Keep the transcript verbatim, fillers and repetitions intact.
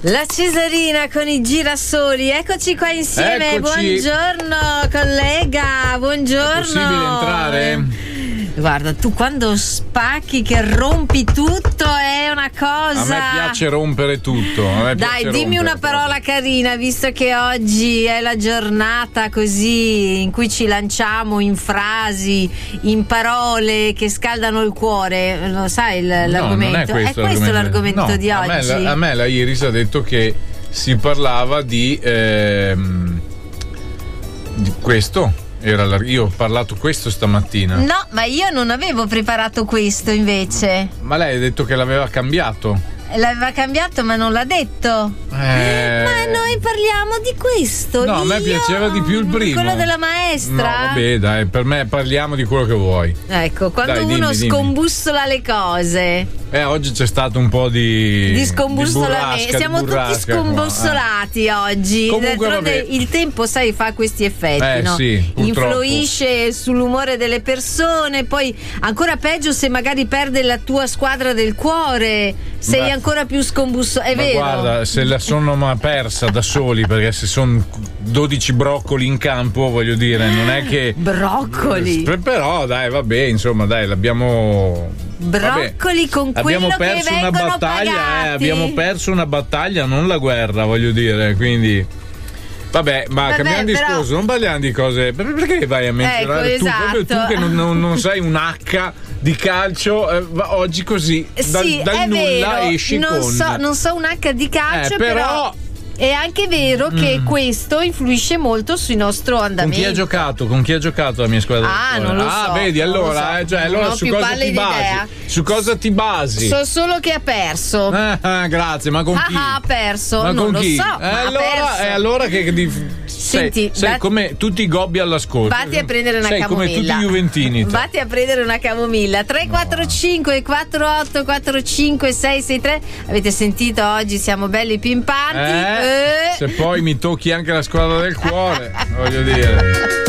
La Cesarina con i girasoli, eccoci qua insieme. Eccoci. Buongiorno collega, buongiorno. È possibile entrare? Guarda, tu quando spacchi che rompi tutto è una cosa. A me piace rompere tutto. A me Dai, piace dimmi una parola carina, visto che oggi è la giornata così in cui ci lanciamo in frasi, in parole che scaldano il cuore. Lo sai il, No, l'argomento? non è questo, è questo l'argomento no, di a oggi. Me, a me la Iris ha detto che si parlava di, ehm, di questo. Era la, io ho parlato questo stamattina. No, ma io non avevo preparato questo invece. Ma lei ha detto che l'aveva cambiato. L'aveva cambiato ma non l'ha detto. Eh... Ma noi parliamo di questo. No, a me io... piaceva di più il primo. Quello della maestra? No, vabbè, dai, per me parliamo di quello che vuoi. Ecco, quando Dai, dimmi, uno dimmi. scombussola le cose. Eh, oggi c'è stato un po' di Di scombussolamento. di burrasca, Siamo di burrasca tutti qua. scombussolati oggi. Comunque, D'altronde vabbè. il tempo, sai, fa questi effetti, Eh, no? sì, purtroppo. Influisce sull'umore delle persone. Poi ancora peggio se magari perde la tua squadra del cuore. Sei Beh. ancora più scombussolata. È Ma vero. guarda, se la sono ma persa da soli, perché se sono dodici broccoli in campo, voglio dire, non è che Broccoli. P- però dai, vabbè, insomma, dai, l'abbiamo Broccoli vabbè. con quello abbiamo che perso una vengono battaglia, pagati. eh, abbiamo perso una battaglia, non la guerra, voglio dire, quindi vabbè, ma Vabbè, cambiamo però- discorso, non parliamo di cose. per- Perché vai a menzionare Ecco, tu, proprio tu esatto. che non, non, non sei un H di calcio, eh, va- oggi così dal, Sì, dal è nulla vero. esci non con. so, non so un H di calcio, Eh, però, però- è anche vero che questo influisce molto sul nostro Con andamento. chi ha giocato? Con chi ha giocato la mia squadra? Ah, di non lo Ah, so, vedi, non lo allora, so. eh, cioè, Non allora ho su più cosa pallida ti basi? idea. Su cosa ti basi? So solo che ha perso. Ah, ah, grazie, ma con Ah, chi? ah, ha perso. Ma non con lo chi? so. Eh, ma ha allora, perso. eh, allora che, che di- Senti, sei, sei dat- come tutti i gobbi all'ascolto. Vatti a prendere una sei camomilla. come tutti i juventini. te. Vatti a prendere una camomilla. tre quattro cinque quattro otto quattro cinque sei sei tre. Avete sentito oggi? Siamo belli pimpanti. Eh, Eh. Se poi mi tocchi anche la squadra del cuore, voglio dire.